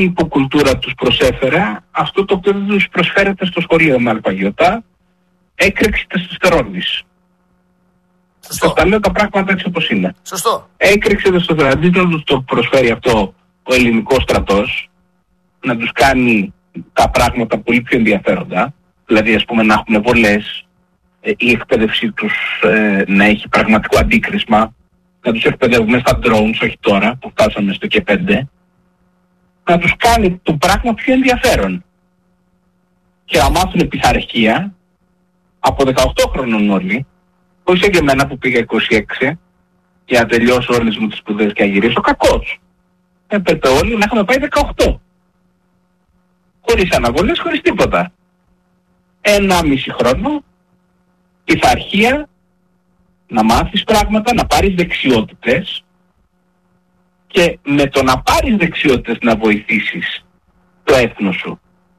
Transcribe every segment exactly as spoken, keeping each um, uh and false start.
η υποκουλτούρα τους προσέφερε αυτό το οποίο δεν τους προσφέρεται στο σχολείο με αλπαγιωτά, έκρηξη τεστοστερόνης. Σας τα λέω τα πράγματα έτσι όπως είναι. Σωστό. Έκρηξη τεστοστερόνης. Αντί να τους το προσφέρει αυτό ο ελληνικός στρατός, να τους κάνει τα πράγματα πολύ πιο ενδιαφέροντα, δηλαδή ας πούμε να έχουν βολές, ε, η εκπαίδευσή τους ε, να έχει πραγματικό αντίκρισμα, να τους εκπαιδεύουμε στα drones, όχι τώρα που φτάσαμε στο και πέντε, να τους κάνει το πράγμα πιο ενδιαφέρον και να μάθουν πειθαρχία από δεκαοκτώ χρονών όλοι, όχι σαν και εμένα που πήγα είκοσι έξι για να τελειώσω όλες μου τις σπουδές και να γυρίσω κακός. Έπρεπε όλοι να έχουμε πάει δεκαοκτώ. Χωρίς αναβολές, χωρίς τίποτα. Ένα μισή χρόνο, πειθαρχία, να μάθεις πράγματα, να πάρεις δεξιότητες και με το να πάρεις δεξιότητες να βοηθήσεις το έθνος σου.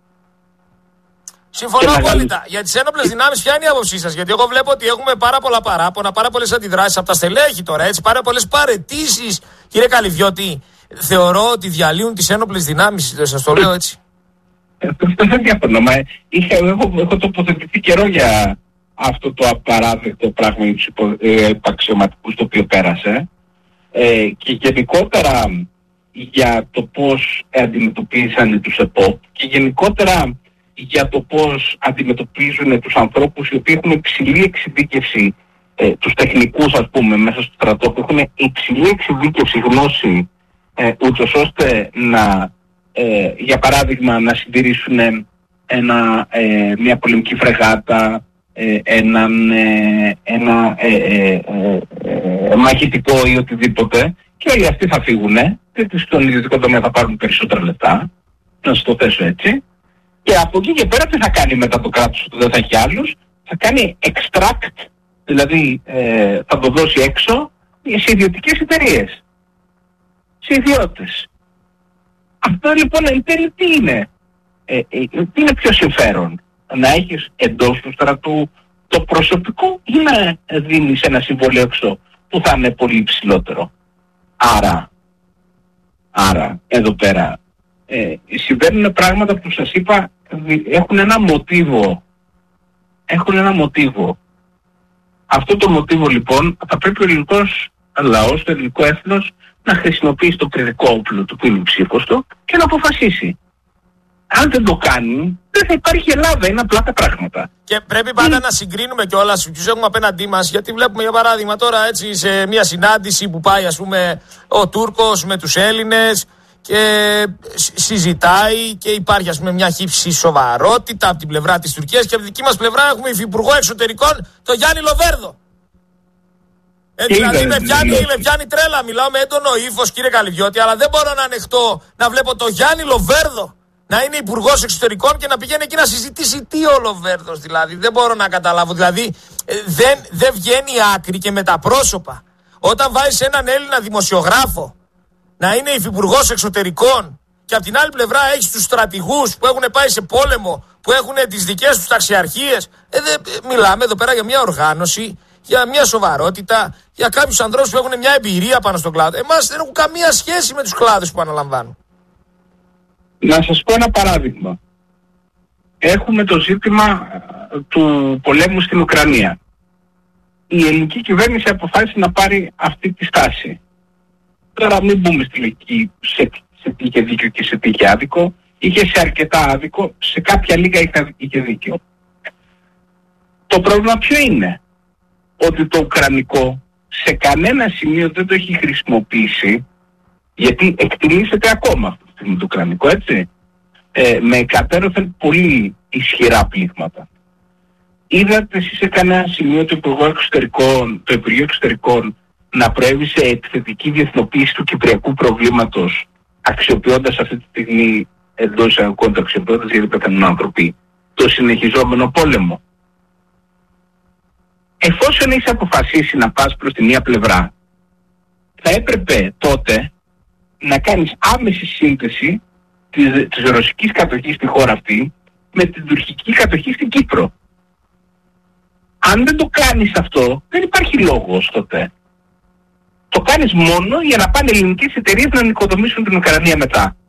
Συμφωνώ απόλυτα. Για τις ένοπλες δυνάμεις, ποια είναι η άποψή σας? Γιατί εγώ βλέπω ότι έχουμε πάρα πολλά παράπονα, πάρα πολλές αντιδράσεις από τα στελέχη τώρα, έτσι, πάρα πολλές παραιτήσεις. Κύριε Καλυβιώτη, θεωρώ ότι διαλύουν τις ένοπλες δυνάμεις, σας το λέω έτσι. Αυτό δεν διαφωνώ. Έχω, έχω τοποθετηθεί καιρό για αυτό το απαράδεκτο πράγμα για τους υπαξιωματικούς το οποίο πέρασε ε, και γενικότερα για το πώς αντιμετωπίζανε τους ΕΠΟΠ και γενικότερα για το πώς αντιμετωπίζουν τους ανθρώπους οι οποίοι έχουν υψηλή εξειδίκευση, ε, τους τεχνικούς ας πούμε μέσα στο στρατό που έχουν υψηλή εξειδίκευση, γνώση ε, ούτως ώστε να ε, για παράδειγμα να συντηρήσουν ένα, ε, μια πολεμική φρεγάτα, ε, έναν, ε, ένα ε, ε, ε, ε, μαχητικό ή οτιδήποτε και όλοι αυτοί θα φύγουνε και στον ιδιωτικό τομέα θα πάρουν περισσότερα λεφτά, να σας το θέσω έτσι. Και από εκεί και πέρα τι θα κάνει μετά το κράτος που δεν θα έχει άλλους? Θα κάνει extract, δηλαδή ε, θα το δώσει έξω σε ιδιωτικές εταιρείες, σε ιδιώτες. Αυτό λοιπόν εν τέλει τι είναι? Ε, ε, τι είναι πιο συμφέρον? Να έχεις εντός του στρατού το προσωπικό ή να δίνεις ένα συμβόλαιο έξω που θα είναι πολύ υψηλότερο? Άρα, άρα εδώ πέρα Ε, συμβαίνουν πράγματα που σας είπα έχουν ένα μοτίβο. Έχουν ένα μοτίβο. Αυτό το μοτίβο λοιπόν θα πρέπει ο ελληνικός λαός, το ελληνικό έθνος να χρησιμοποιήσει το κριτικό όπλο του που είναι ψήφοστο και να αποφασίσει. Αν δεν το κάνει, δεν θα υπάρχει Ελλάδα. Είναι απλά τα πράγματα. Και πρέπει πάντα mm. να συγκρίνουμε κιόλας ποιους έχουμε απέναντί μας. Γιατί βλέπουμε για παράδειγμα τώρα έτσι σε μια συνάντηση που πάει ας πούμε ο Τούρκος με τους Έλληνες και συζητάει και υπάρχει ας πούμε μια χύψη σοβαρότητα από την πλευρά της Τουρκίας και από τη δική μας πλευρά έχουμε υφυπουργό εξωτερικών το Γιάννη Λοβέρδο. Ε, δηλαδή με πιάνει, με πιάνει τρέλα, μιλάω με έντονο ύφος κύριε Καλυβιώτη, αλλά δεν μπορώ να ανεχτώ να βλέπω το Γιάννη Λοβέρδο να είναι υπουργός εξωτερικών και να πηγαίνει εκεί να συζητήσει τι ο Λοβέρδος, δηλαδή δεν μπορώ να καταλάβω, δηλαδή ε, δεν, δεν βγαίνει άκρη και με τα πρόσωπα. Όταν βάζεις έναν Έλληνα δημοσιογράφο να είναι υφυπουργός εξωτερικών και από την άλλη πλευρά έχεις τους στρατηγούς που έχουν πάει σε πόλεμο, που έχουν τις δικές τους ταξιαρχίες. Ε, δε, μιλάμε εδώ πέρα για μια οργάνωση, για μια σοβαρότητα, για κάποιους ανθρώπους που έχουν μια εμπειρία πάνω στον κλάδο. Εμάς δεν έχουν καμία σχέση με τους κλάδους που αναλαμβάνουν. Να σας πω ένα παράδειγμα. Έχουμε το ζήτημα του πολέμου στην Ουκρανία. Η ελληνική κυβέρνηση αποφάσισε να πάρει αυτή τη στάση. Τώρα μην μπούμε στη λογική σε, σε τι είχε δίκιο και σε τι είχε άδικο. Είχε σε αρκετά άδικο, σε κάποια λίγα είχε, είχε δίκιο. Το πρόβλημα ποιο είναι? Ότι το ουκρανικό σε κανένα σημείο δεν το έχει χρησιμοποιήσει, γιατί εκτιλήσεται ακόμα αυτή τη στιγμή το ουκρανικό, έτσι, ε, με κατέρωθεν πολύ ισχυρά πλήγματα. Είδατε εσείς σε κανένα σημείο το Υπουργείο Εξωτερικών, το Υπουργείο Εξωτερικών να προέβη σε επιθετική διεθνοποίηση του κυπριακού προβλήματος, αξιοποιώντας αυτή τη στιγμή εντός εισαγωγικών, αξιοποιώντας γιατί πεθαίνουν άνθρωποι, το συνεχιζόμενο πόλεμο? Εφόσον έχεις αποφασίσει να πας προς τη μία πλευρά, θα έπρεπε τότε να κάνεις άμεση σύνθεση της, της ρωσικής κατοχής στη χώρα αυτή με την τουρκική κατοχή στην Κύπρο. Αν δεν το κάνεις αυτό, δεν υπάρχει λόγος τότε. Το κάνεις μόνο για να πάνε ελληνικές εταιρείες να νοικοδομήσουν την Ουκρανία μετά.